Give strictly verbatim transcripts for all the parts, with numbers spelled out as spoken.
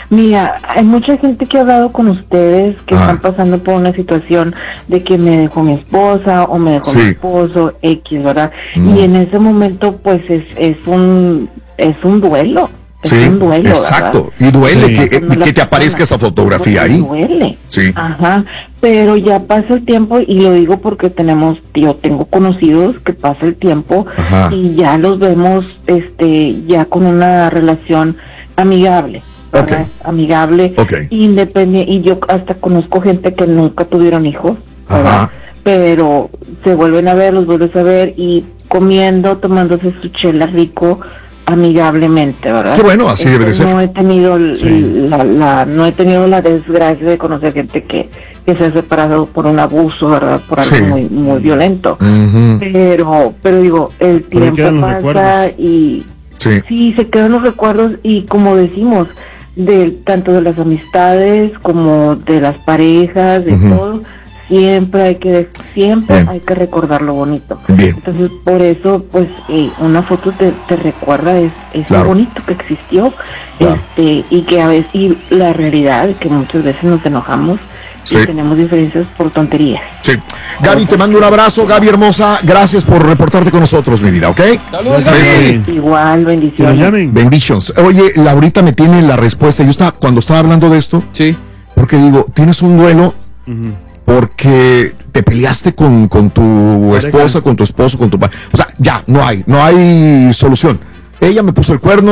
Mira, hay mucha gente que ha hablado con ustedes que Ah. están pasando por una situación de que me dejó mi esposa o me dejó Sí. mi esposo, X, ¿verdad? Mm. Y en ese momento, pues, es, es un es un duelo. Es Sí, un duelo, exacto. ¿verdad? Y duele Sí. que, Cuando la que te aparezca persona- esa fotografía pues, ahí. Duele. Sí. Ajá. Pero ya pasa el tiempo, y lo digo porque tenemos, yo tengo conocidos que pasa el tiempo Ajá. y ya los vemos, este, ya con una relación amigable. ¿verdad? Ok. Amigable, Ok. independiente, y yo hasta conozco gente que nunca tuvieron hijos, ¿verdad? Ajá. Pero se vuelven a ver, los vuelves a ver y comiendo, tomándose su chela rico, amigablemente, ¿verdad? Qué bueno, así debe de Este, ser. No he tenido l- Sí. la, la, no he tenido la desgracia de conocer gente que, que se ha separado por un abuso, ¿verdad? Por algo Sí. muy, muy violento. Ujú. Pero, pero digo, el Pero ahí tiempo quedan los pasa recuerdos. y Sí. sí, se quedan los recuerdos, y como decimos, de tanto de las amistades como de las parejas, de Ujú. todo, siempre hay que siempre Bien. hay que recordar lo bonito. Bien. Entonces, por eso, pues, eh, una foto te, te recuerda es, es Claro. lo bonito que existió, Claro. este, y que a veces, y la realidad es que muchas veces nos enojamos Sí. y tenemos diferencias por tonterías. Sí. Gaby, te mando un abrazo. Gaby hermosa, gracias por reportarte con nosotros, mi vida, ¿ok? Saludos, Besos. Gaby. Igual, Que nos bendiciones. llamen. Benditions. Oye, Laurita me tiene la respuesta. Yo estaba, cuando estaba hablando de esto, Sí. porque digo, tienes un duelo Ujú. porque te peleaste con, con tu Pareja. esposa, con tu esposo, con tu padre. O sea, ya, no hay, no hay solución. Ella me puso el cuerno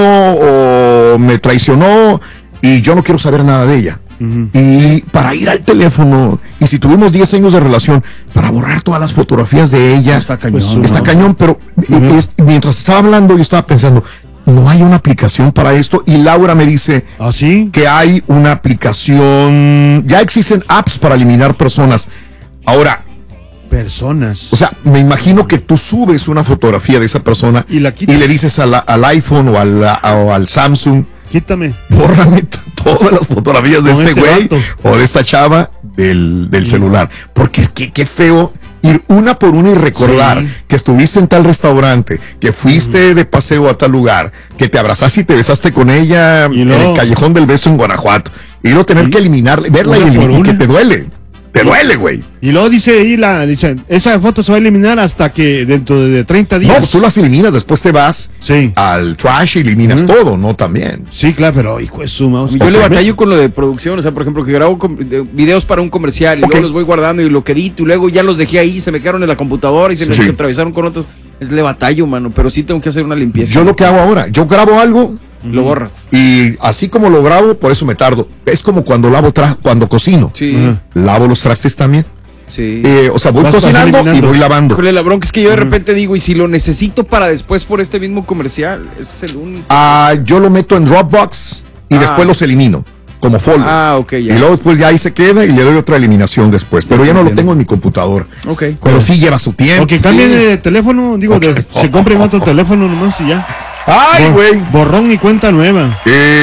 o me traicionó y yo no quiero saber nada de ella. Ujú. Y para ir al teléfono, y si tuvimos diez años de relación, para borrar todas las fotografías de ella, Está cañón. Pues, está no. cañón, pero eh, es- mientras estaba hablando yo estaba pensando, no hay una aplicación para esto, y Laura me dice ¿Ah, sí? que hay una aplicación, ya existen apps para eliminar personas. Ahora, Personas. o sea, me imagino que tú subes una fotografía de esa persona Y la quitas. y le dices a la- al iPhone o, a la- o al Samsung, Quítame. bórrame t- todas las fotografías de Con este este güey vato. o de esta chava del, del celular. Porque qué, qué feo ir una por una y recordar Sí. que estuviste en tal restaurante, que fuiste de paseo a tal lugar, que te abrazaste y te besaste con ella Y en luego- el Callejón del Beso en Guanajuato. Y no tener Sí. que eliminarla, verla y, Una por eliminar, y que una. te duele. Te duele, güey. Y luego dice ahí la, dice, esa foto se va a eliminar hasta que dentro de treinta días. No, pues tú las eliminas, después te vas Sí. al trash y eliminas Ujú. todo, ¿no? También. Sí, claro, pero hijo de su mouse. Yo le Ok. batallo con lo de producción, o sea, por ejemplo, que grabo com- de- videos para un comercial y Ok. luego los voy guardando y lo que edito y luego ya los dejé ahí, se me quedaron en la computadora y se me Sí. atravesaron con otros. Es le batallo, mano, pero sí tengo que hacer una limpieza. Yo lo que hago ahora, yo grabo algo Lo borras. y así como lo grabo, por eso me tardo. Es como cuando lavo tra cuando cocino. Sí, Ajá. Lavo los trastes también. sí. Eh, o sea, voy Vas cocinando y eliminando. voy lavando. Híjole, la bronca es que yo de repente digo, y si lo necesito para después por este mismo comercial, ese es el único. Ah, yo lo meto en Dropbox y Ah. después los elimino como folder. Ah, ok, Y ya. luego después ya ahí se queda y le doy otra eliminación después. Pero ya no lo Entiendo. tengo en mi computadora. Ok. Pero sí lleva su tiempo. O que cambien Sí. de teléfono, digo, de- Ok. se compren otro teléfono nomás y ya. ¡Ay, Bor- güey! Borrón y cuenta nueva.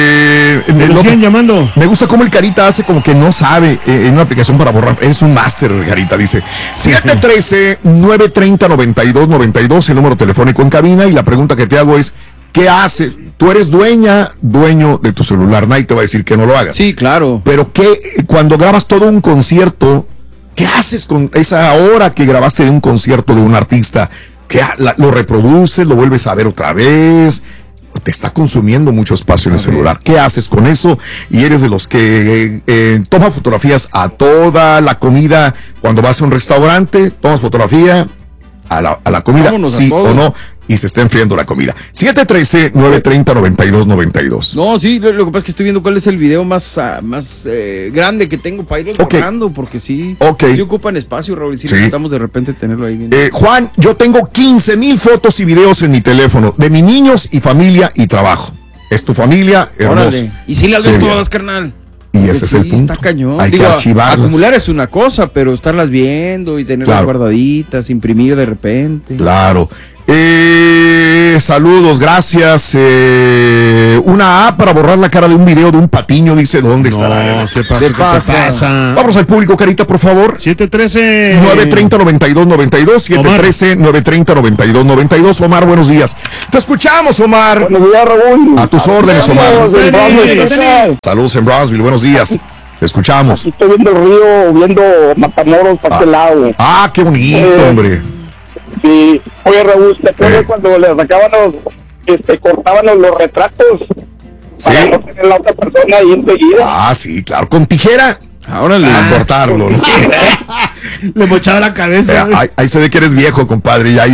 Eh, Me lo no, siguen llamando. me gusta cómo el Carita hace como que no sabe eh, en una aplicación para borrar. Eres un máster, Carita, dice. siete uno tres, nueve tres cero, nueve dos nueve dos, el número telefónico en cabina. Y la pregunta que te hago es, ¿qué haces? Tú eres dueña, dueño de tu celular. Nadie te va a decir que no lo hagas. Sí, claro. Pero que cuando grabas todo un concierto, ¿qué haces con esa hora que grabaste de un concierto de un artista? ¿Qué ha- la- ¿Lo reproduces? ¿Lo vuelves a ver otra vez? Te está consumiendo mucho espacio en el celular. ¿Qué haces con eso? Y eres de los que eh, eh, toma fotografías a toda la comida. Cuando vas a un restaurante, tomas fotografía a la, a la comida, Vámonos a sí todo. o no, y se está enfriando la comida. siete uno tres, nueve tres cero, nueve dos nueve dos. No, sí, lo, lo que pasa es que estoy viendo cuál es el video más, ah, más eh, grande que tengo para irlos Ok. borrando, porque sí, Ok. sí ocupan espacio, Raúl, y sí, Sí. necesitamos de repente tenerlo ahí bien. Eh, Juan, yo tengo quince mil fotos y videos en mi teléfono de mis niños y familia y trabajo. Es tu familia, hermoso. Órale. Y si las ves Qué bien. todas, carnal. Y Porque ese es sí, el punto. Está cañón. Hay Digo, que archivarlas. acumular es una cosa, pero estarlas viendo y tenerlas Claro. guardaditas, imprimir de repente. Claro. Eh, saludos, gracias. Eh, una A para borrar la cara de un video de un patiño, dice, ¿dónde estará? No, ¿qué pasa? ¿Qué ¿Qué pasa? pasa? Vamos al público, Carita, por favor. siete trece nueve treinta, noventa y dos noventa y dos, siete trece, nueve treinta, noventa y dos noventa y dos. Omar, buenos días. Te escuchamos, Omar. Buenos días, Raúl. A tus órdenes, Omar. Saludos, en Brownsville, ¿qué tal? Saludos en Brownsville, buenos días. Te escuchamos. Estoy viendo el río, viendo Matamoros para este lado. Ah, qué bonito, Eh, hombre. Sí. Oye, Raúl, ¿te acuerdas Eh. cuando le sacaban los, este, cortaban los, los retratos? Sí. Para no tener la otra persona ahí enseguida. Ah, sí, claro. Con tijera Ahora le. a cortarlo, ¿no? Le mochaba la cabeza. Eh, ahí, ahí se ve que eres viejo, compadre. Ya ahí.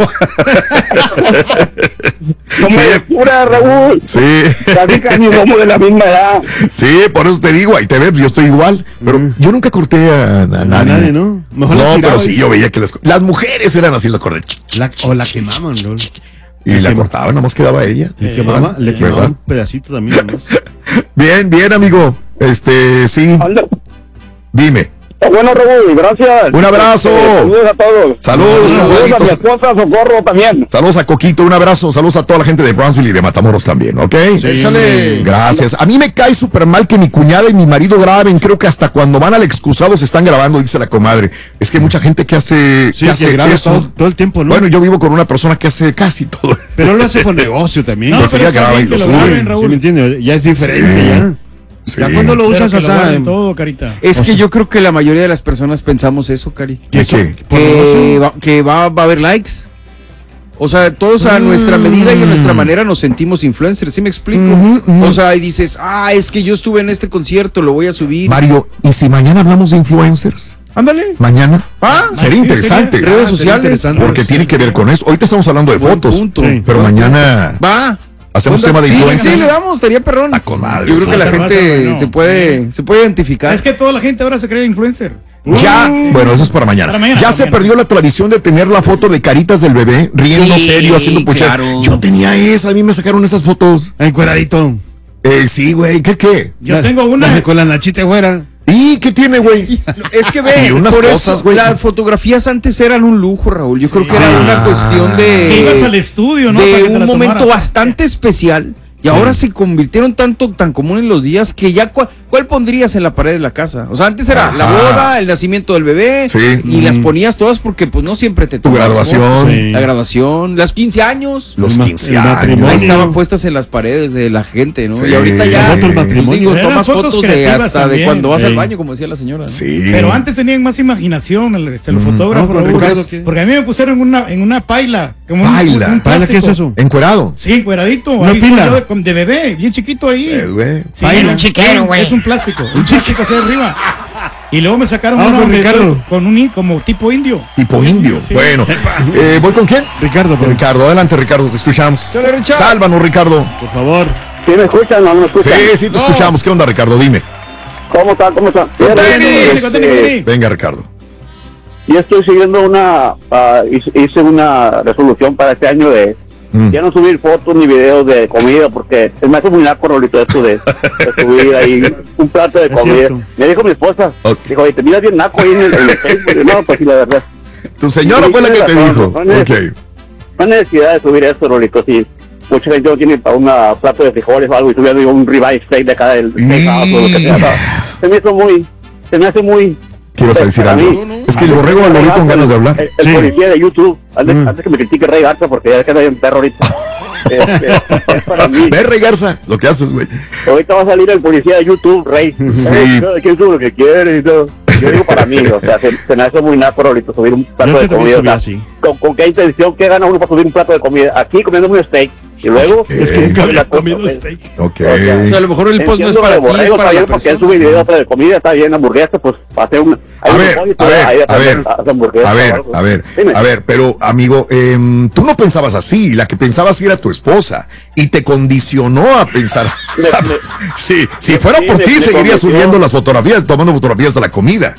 No me descubra, Raúl. Sí. Casi casi somos de la misma edad. Sí, por eso te digo, ahí te ves, yo estoy igual. Pero yo nunca corté a, a nadie. A nadie, ¿no? Mejor la No, pero tirabas. sí, yo veía que las, las mujeres eran así, las corté. La- o la quemaban, ¿no? Y la quema- cortaban, nomás quedaba ella. Le quemaba, le quemaba ¿Verdad? un pedacito también. ¿No? Bien, bien, amigo. Este, sí, Anda. dime. Está bueno, Raúl, gracias. Un abrazo. Eh, saludos a todos. Saludos, Saludos a mi compadritos. esposa, Socorro, también. Saludos a Coquito, un abrazo. Saludos a toda la gente de Brownsville y de Matamoros también, ¿ok? Échale. Gracias. A mí me cae súper mal que mi cuñada y mi marido graben. Creo que hasta cuando van al excusado se están grabando, dice la comadre. Es que hay mucha gente que hace, Sí, que que hace graba eso. todo, todo el tiempo, ¿no? Bueno, yo vivo con una persona que hace casi todo. Pero lo hace por negocio también. No, Pues pero ella está graba bien y que lo lo sube. graben, ¿Sí Raúl. me entiendes? Ya es diferente, Sí. ya. Sí. Ya cuando lo Pero usas, que o lo sea, guarden todo, Carita. Es O que sea- yo creo que la mayoría de las personas pensamos eso, Cari. ¿De qué? por Que, negocio. va, que va, va a haber likes. O sea, todos a nuestra medida y a nuestra manera nos sentimos influencers, ¿sí me explico? Ujú, ujú. O sea, y dices, ah, es que yo estuve en este concierto, lo voy a subir. Mario, ¿y si mañana hablamos de influencers? Ándale. Mañana. Ah, Sería sí, interesante. sería- redes sería sociales. interesante. Porque tiene que ver con eso. Ahorita estamos hablando de Buen fotos. punto. Sí. Pero mañana Va. hacemos Onda- tema de sí, influencers. Sí, le damos, estaría perrón. Está con madre, Yo creo sí. que la Está gente bueno. se puede, se puede identificar. Es que toda la gente ahora se cree influencer. Ya, bueno, eso es para mañana. Para mañana, ya para se mañana. perdió la tradición de tener la foto de caritas del bebé, riendo Sí, serio, haciendo puchera. claro. Yo tenía esa, a mí me sacaron esas fotos. Encueradito. Eh, sí, güey, ¿qué qué? Yo La- tengo una. la- Con la nachita fuera. ¿Y qué tiene, güey? Es que ve, Y unas por cosas, eso güey. las fotografías antes eran un lujo, Raúl. Yo creo que era Ah. una cuestión de Que ibas al estudio, ¿no? Para de que te un la momento tomaras. bastante especial. Y ahora se convirtieron tanto tan común en los días que ya cuál, ¿cuál pondrías en la pared de la casa? O sea, antes era Ajá. la boda, el nacimiento del bebé Sí. y las ponías todas porque pues no siempre te Tu tomas graduación. fotos. Sí. La graduación, los quince años. Los El ma- quince el años. matrimonio. Ahí estaban puestas en las paredes de la gente, ¿no? Sí. Y ahorita ya Las fotos del matrimonio. digo, Eran tomas fotos fotos de creativas hasta de también. cuando vas al Ey. baño, como decía la señora. ¿no? Sí. Pero antes tenían más imaginación el, este, el Mm. fotógrafo. No, pero Raúl. Ricardo, ¿qué? Porque a mí me pusieron en una, en una paila. Como un- Paila. Un, un ¿Para qué es plástico. eso? Encuerado. Sí, encueradito. Una Ahí estoy pila. yo de, de bebé, bien chiquito ahí. Eh, güey. Sí, Paila. un chiquero, güey. Es un plástico. Un plástico así arriba. Y luego me sacaron Ah, uno con donde Ricardo. estoy con un i- como tipo indio. Tipo indio. Sí. Bueno, eh, ¿voy con quién? Ricardo, por, Ricardo, adelante, Ricardo, te escuchamos. Dale, Richard. Sálvanos, Ricardo. por favor. ¿Sí me escuchan o no me Sí, escuchan? sí, te No. escuchamos. ¿Qué onda, Ricardo? Dime. ¿Cómo están? ¿Cómo están? Con Mira, tenis, este, con tenis, con tenis. Venga, Ricardo. Yo estoy siguiendo una, ah, hice hice una resolución para este año de Mm. ya no subir fotos ni videos de comida porque se me hace muy naco, Rolito, esto de, de subir ahí un plato de Es comida. cierto. Me dijo mi esposa, Ok. dijo, oye, te miras bien naco ahí en el, en el Facebook. Y no, pues sí, la verdad. Tu señora Sí, fue la que tiene te razón, dijo. no, no, Ok. No hay necesidad de subir esto, Rolito, sí. Mucha gente no tiene para un plato de frijoles o algo y subiendo un ribeye steak de acá del steakhouse o lo que sea. ¿no? Se me hizo muy, se me hace muy... ¿Qué ibas a decir para algo? mí- No, no. Es que el borrego lo vi con ganas de hablar. El, el Sí. policía de YouTube, antes, Mm. antes que me critique Rey Garza, porque ya queda bien perro ahorita. Este, es para mí. Ve, Rey Garza, lo que haces, güey. Ahorita va a salir el policía de YouTube, Rey. Sí. Eh, cada quien sube lo que quiere y todo. Yo digo para mí, o sea, se, se me hace muy naco ahorita subir un plato Yo de te también comida. subí o sea, así. ¿con, ¿Con qué intención? ¿Qué gana uno para subir un plato de comida? Aquí comiendo un steak y luego... Es que nunca había la cosa, comido pues, steak. Ok. O sea, O sea, a lo mejor el post no es entiendo para de ti, es borrego, para está la bien, porque él persona. sube video de comida, está bien, hamburguesa, pues para hacer una... A hay un ver, pollo, a ver, ahí a también ver, hace hamburguesa a o ver, algo. a ver, Dime. a ver, pero amigo, em, tú no pensabas así, la que pensabas era tu esposa y te condicionó a pensar. Me- me- Sí, si me- fuera sí, por me- ti, me seguirías convenció. subiendo las fotografías, tomando fotografías de la comida.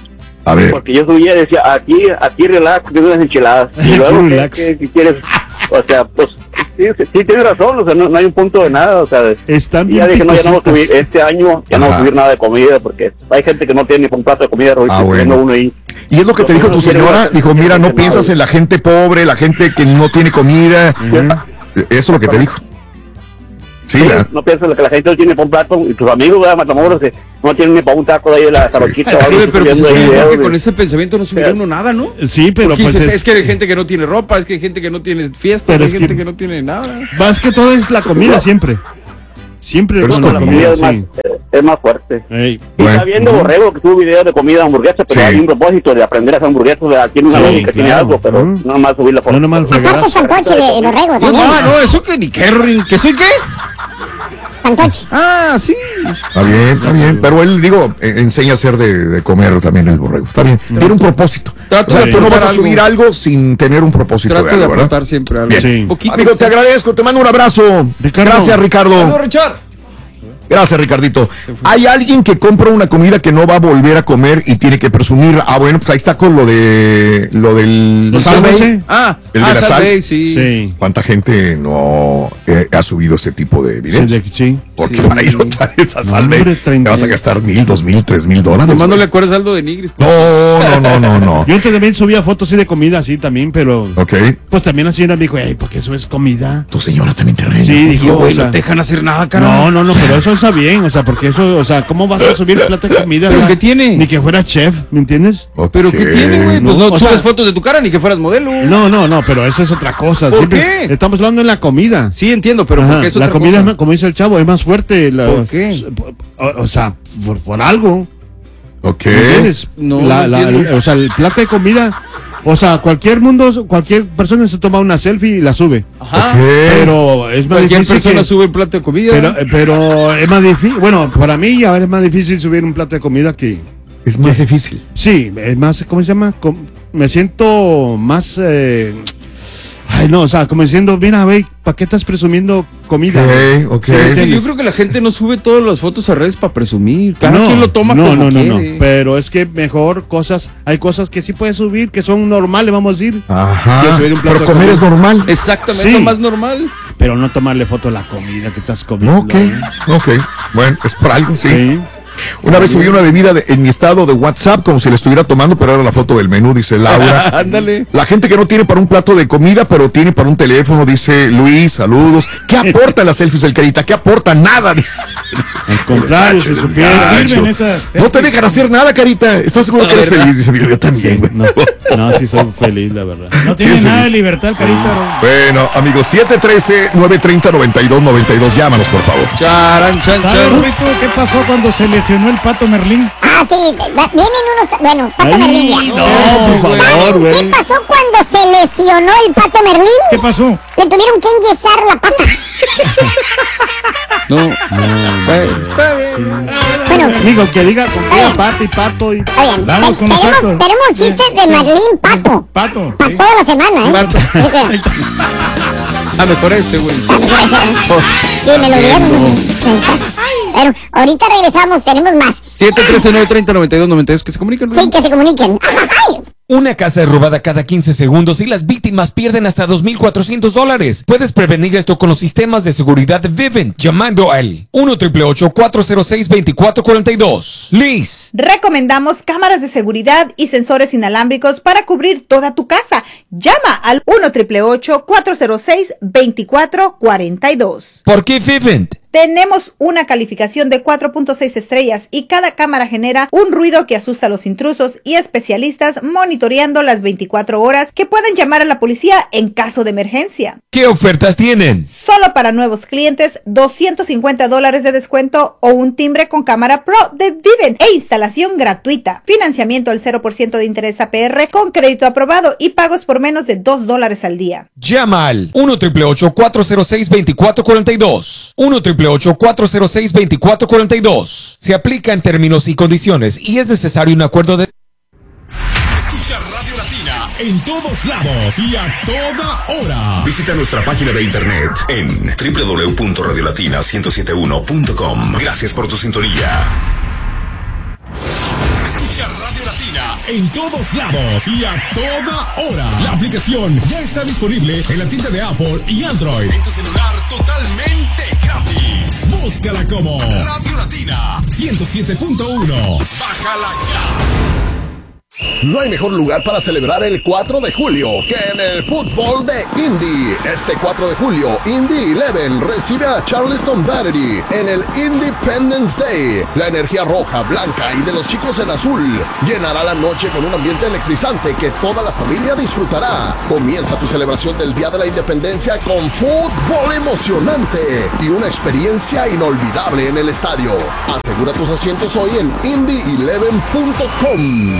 A ver, Porque yo subía y decía, aquí, aquí relax, tengo unas enchiladas. Y luego, Aquí ¿qué, relax. qué- qué quieres? O sea, pues, sí, sí, sí tienes razón, o sea, no, no hay un punto de nada, o sea, Están y ya bien dije, no, ya no voy a picositas. subir, este año ya no voy a Ajá. subir nada de comida, porque hay gente que no tiene ni un plato de comida, Raúl, Ah, que bueno. subiendo uno ahí. y es lo que te dijo tu señora, dijo, mira, no piensas en la gente pobre, la gente que no tiene comida. Eso es lo que te dijo. Sí, Sí, ¿verdad? no pienso que la gente no tiene para un plato y tus amigos, ¿verdad? Matamoros, que no tienen ni para un taco de ahí de la taroquita. Sí, pero pues es que, videos, que de- con ese pensamiento no subirá uno nada, ¿no? Sí, pero Porque pues dices, es, es que hay gente que no tiene ropa, es que hay gente que no tiene fiestas, Pero hay es gente que- que no tiene nada. más que todo es la comida siempre. Siempre Pero es con la comida, comida, es, más, sí. eh, es más fuerte. Ey, Y Bueno. está viendo Borrego que tuvo videos de comida hamburguesa, pero Sí. hay un propósito de aprender a hacer hamburguesas. O sea, tiene una Sí, lógica, tiene claro. algo, pero Ujú. no nomás subir la foto. no nomás Aparte fregadas. Fantoche de Borrego No, también. no, no, eso que ni qué, Rin, que soy qué. Fantoche. Ah, sí. Está bien, está bien. Pero él, digo, eh, enseña a hacer de, de comer también el borrego. Está bien. Tiene un propósito. Trato O sea, de tú no vas a aportar subir algo. algo sin tener un propósito Trato de de algo, ¿verdad? aportar siempre algo. Bien. Sí. Poquito, Amigo, te agradezco. Te mando un abrazo. Ricardo. Gracias, Ricardo. Saludos, Richard. Gracias, Ricardito. Hay alguien que compra una comida que no va a volver a comer y tiene que presumir. Ah, bueno, pues ahí está con lo de lo del ¿Los Salve. Salve? Ah, ¿El ah, de la sal? Salve, sí. Sí. ¿Cuánta gente no eh, ha subido este tipo de Sí, videos? de- sí. Porque Sí. para ir otra vez a Salve hombre, te treinta. vas a gastar mil, dos mil, tres mil dólares. Nomás no güey. le acuerdas algo de Nigris. pues. No, no, no, no, no. Yo antes también subía fotos así de comida, así también, pero Ok. pues también la señora me dijo, ay, ¿por qué eso es comida? Tu señora también te reina. Sí, Oye, dijo, güey, o sea, no te dejan hacer nada, cara. no, no, no, pero eso está bien, o sea, porque eso, o sea, ¿cómo vas a subir el plato de comida? ¿Pero O sea, qué tiene? Ni que fuera chef, ¿me entiendes? Ok. ¿Pero qué tiene, güey? Pues No, no o subes sea- fotos de tu cara ni que fueras modelo. No, no, no, pero eso es otra cosa. ¿Por Siempre qué? Estamos hablando de la comida. Sí, entiendo, pero Ajá, ¿por qué es la otra comida, cosa? es más- como dice el chavo, es más fuerte. la- ¿Por qué? O, o sea, por, por algo. Ok. ¿Me entiendes? No, La- no la- entiendo. o sea, el plato de comida, o sea, cualquier mundo, cualquier persona se toma una selfie y la sube. Ajá. Ok. Pero es más Cualquier difícil. persona que- sube un plato de comida. pero, pero es más difícil. Bueno, para mí ahora es más difícil subir un plato de comida que. Es más difícil. Sí, es más, ¿cómo se llama? Com- me siento más. eh, ay, no, o sea, como diciendo, mira, güey, ¿para qué estás presumiendo comida? Ok, ok. Sí, es que yo ¿entiendes? creo que la gente no sube todas las fotos a redes para presumir. Cada No, quien lo toma no, como no, no, quiere. no, pero es que mejor cosas, hay cosas que sí puedes subir, que son normales, vamos a decir, Ajá. Que subir un plato Pero de comer es comida. normal. Exactamente, Sí. lo más normal. pero no tomarle foto a la comida que estás comiendo. No, ok, ¿eh? ok. Bueno, es por algo, sí. Sí. Una vez subí una bebida de- en mi estado de WhatsApp como si la estuviera tomando, pero era la foto del menú, dice Laura. Ándale. La gente que no tiene para un plato de comida, pero tiene para un teléfono, dice Luis, saludos. ¿Qué aportan las selfies del Carita? ¿Qué aporta? Nada, dice. Al contrario, si Gacho, supieras. gacho. Sirven esas No te dejan hacer nada, Carita. ¿Estás seguro que eres feliz? Dice, yo también, güey. No, no, sí soy feliz, la verdad. No tiene sí, nada sí. de libertad el Carita. Bueno, amigos, siete uno tres, nueve tres cero, nueve dos nueve dos. Llámanos, por favor. Charan, chan, ¿Sabes, chan. Rito, qué pasó cuando se lesionó el Pato Merlín? Ah, sí, va- vienen unos. ta- Bueno, Pato Ay, Merlín. ya. no, por favor, ¿Saben qué güey. pasó cuando se lesionó el Pato Merlín? ¿Qué pasó? Le tuvieron que enyesar la pata. No, no. Está bien. Bueno, Amigo, que diga con qué pato y pato y. está bien. Vamos Te- con los tenemos, actos. tenemos chistes de Merlín Pato. Pato. Para sí. toda la semana, ¿eh? Pato. Así que- Ah, mejor ese, güey. Sí, me lo dieron. Bueno, ahorita regresamos, tenemos más. siete uno tres, nueve tres cero, nueve dos nueve dos. Que se comunican. Sí, que se comuniquen. ¡Ay! Una casa es robada cada quince segundos y las víctimas pierden hasta dos mil cuatrocientos dólares. Puedes prevenir esto con los sistemas de seguridad de Vivint llamando al uno ocho ocho ocho, cuatro cero seis, dos cuatro cuatro dos. Liz. Recomendamos cámaras de seguridad y sensores inalámbricos para cubrir toda tu casa. Llama al uno ocho ocho ocho, cuatro cero seis, dos cuatro cuatro dos. ¿Por qué Vivint? Tenemos una calificación de cuatro punto seis estrellas y cada cámara genera un ruido que asusta a los intrusos y especialistas monitoreando las veinticuatro horas que pueden llamar a la policía en caso de emergencia. ¿Qué ofertas tienen? Solo para nuevos clientes, doscientos cincuenta dólares de descuento o un timbre con cámara Pro de Vivint e instalación gratuita. Financiamiento al cero por ciento de interés A P R con crédito aprobado y pagos por menos de dos dólares al día. Llama al uno ocho ocho ocho, cuatro cero seis, dos cuatro cuatro dos. uno ocho ocho ocho, cuatro cero seis, dos cuatro cuatro dos. Se aplica en términos y condiciones y es necesario un acuerdo de... Escucha Radio Latina en todos lados y a toda hora. Visita nuestra página de internet en doble u doble u doble u punto radio latina ciento setenta y uno punto com. Gracias por tu sintonía. Escucha Radio Latina en todos lados y a toda hora. La aplicación ya está disponible en la tienda de Apple y Android. En tu celular totalmente gratis. Búscala como Radio Latina ciento siete punto uno. Bájala ya. No hay mejor lugar para celebrar el cuatro de julio que en el fútbol de Indy. Este cuatro de julio, Indy Eleven recibe a Charleston Battery en el Independence Day. La energía roja, blanca y de los chicos en azul llenará la noche con un ambiente electrizante que toda la familia disfrutará. Comienza tu celebración del Día de la Independencia con fútbol emocionante y una experiencia inolvidable en el estadio. Asegura tus asientos hoy en indy eleven punto com.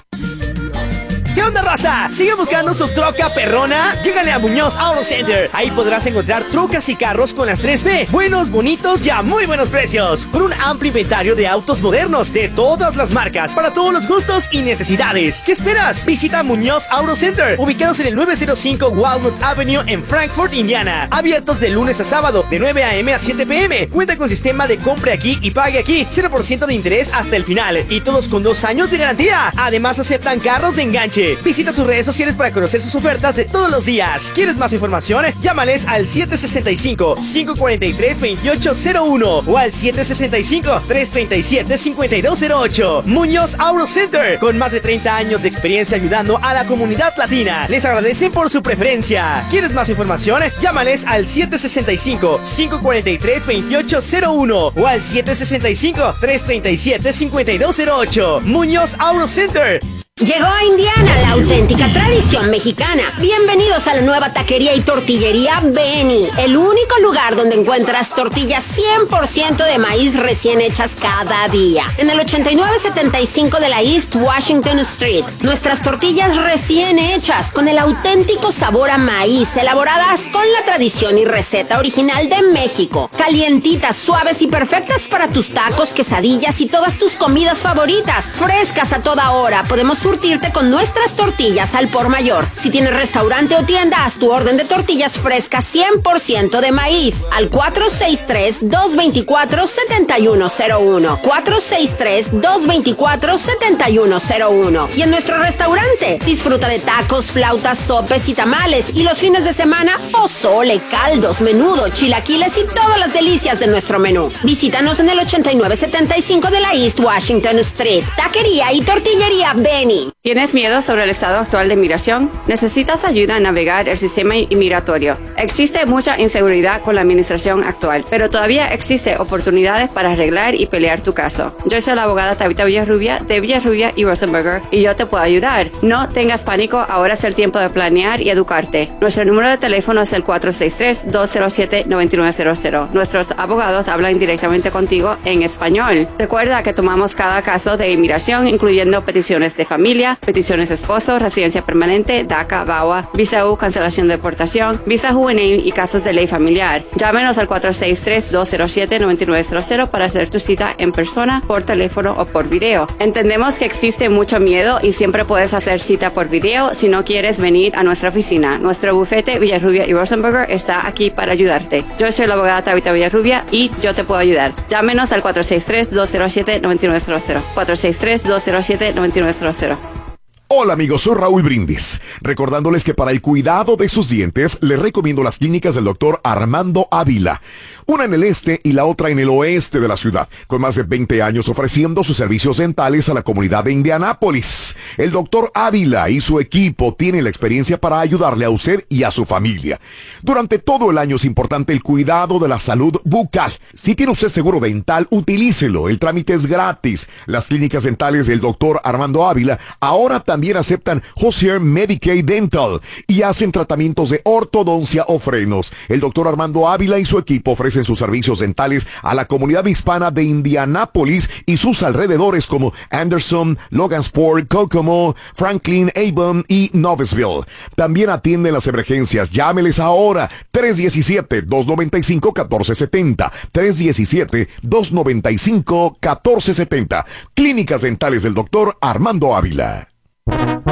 ¿Qué onda, raza? ¿Sigue buscando su troca perrona? Llégale a Muñoz Auto Center. Ahí podrás encontrar trocas y carros con las tres B. Buenos, bonitos y a muy buenos precios. Con un amplio inventario de autos modernos de todas las marcas, para todos los gustos y necesidades. ¿Qué esperas? Visita Muñoz Auto Center, ubicados en el nueve cero cinco Walnut Avenue en Frankfort, Indiana. Abiertos de lunes a sábado, de nueve a eme a siete pe eme. Cuenta con sistema de compre aquí y pague aquí. cero por ciento de interés hasta el final. Y todos con dos años de garantía. Además, aceptan carros de enganche. Visita sus redes sociales para conocer sus ofertas de todos los días. ¿Quieres más información? Llámales al siete seis cinco, cinco cuatro tres, dos ocho cero uno o al siete seis cinco, tres tres siete, cinco dos cero ocho. Muñoz Auto Center, con más de treinta años de experiencia ayudando a la comunidad latina. Les agradecen por su preferencia. ¿Quieres más información? Llámales al siete seis cinco, cinco cuatro tres, dos ocho cero uno o al siete seis cinco, tres tres siete, cinco dos cero ocho. Muñoz Auto Center. Llegó a Indiana la auténtica tradición mexicana. Bienvenidos a la nueva taquería y tortillería Benny, el único lugar donde encuentras tortillas cien por ciento de maíz recién hechas cada día. En el ochenta y nueve setenta y cinco de la East Washington Street, nuestras tortillas recién hechas con el auténtico sabor a maíz, elaboradas con la tradición y receta original de México. Calientitas, suaves y perfectas para tus tacos, quesadillas y todas tus comidas favoritas. Frescas a toda hora. Podemos surtirte con nuestras tortillas al por mayor. Si tienes restaurante o tienda, haz tu orden de tortillas frescas cien por ciento de maíz al cuatro seis tres, dos dos cuatro, siete uno cero uno. cuatro seis tres, dos dos cuatro, siete uno cero uno. Y en nuestro restaurante, disfruta de tacos, flautas, sopes y tamales. Y los fines de semana, pozole, caldos, menudo, chilaquiles y todas las delicias de nuestro menú. Visítanos en el ochenta y nueve setenta y cinco de la East Washington Street. Taquería y tortillería Benny. ¿Tienes miedo sobre el estado actual de migración? ¿Necesitas ayuda a navegar el sistema inmigratorio? Existe mucha inseguridad con la administración actual, pero todavía existe oportunidades para arreglar y pelear tu caso. Yo soy la abogada Tabitha Villarrubia de Villarrubia y Rosenberger y yo te puedo ayudar. No tengas pánico, ahora es el tiempo de planear y educarte. Nuestro número de teléfono es el cuatro seis tres, dos cero siete, nueve nueve cero cero. Nuestros abogados hablan directamente contigo en español. Recuerda que tomamos cada caso de inmigración, incluyendo peticiones de familia, peticiones de esposo, residencia permanente, DACA, V A W A, visa U, cancelación de deportación, visa juvenil y casos de ley familiar. Llámenos al cuatro seis tres, dos cero siete, nueve nueve cero cero para hacer tu cita en persona, por teléfono o por video. Entendemos que existe mucho miedo y siempre puedes hacer cita por video si no quieres venir a nuestra oficina. Nuestro bufete Villarrubia y Rosenberger está aquí para ayudarte. Yo soy la abogada Tabitha Villarrubia y yo te puedo ayudar. Llámenos al cuatro seis tres, dos cero siete, nueve nueve cero cero. cuatro seis tres, dos cero siete, nueve nueve cero cero. Hola amigos, soy Raúl Brindis, recordándoles que para el cuidado de sus dientes les recomiendo las clínicas del doctor Armando Ávila, una en el este y la otra en el oeste de la ciudad, con más de veinte años ofreciendo sus servicios dentales a la comunidad de Indianápolis. El doctor Ávila y su equipo tienen la experiencia para ayudarle a usted y a su familia. Durante todo el año es importante el cuidado de la salud bucal. Si tiene usted seguro dental, utilícelo, el trámite es gratis. Las clínicas dentales del doctor Armando Ávila ahora también También aceptan Hozier Medicaid Dental y hacen tratamientos de ortodoncia o frenos. El doctor Armando Ávila y su equipo ofrecen sus servicios dentales a la comunidad hispana de Indianápolis y sus alrededores como Anderson, Logansport, Kokomo, Franklin, Avon y Noblesville. También atienden las emergencias. Llámeles ahora. tres uno siete, dos nueve cinco, uno cuatro siete cero. tres uno siete, dos nueve cinco, uno cuatro siete cero. Clínicas dentales del doctor Armando Ávila.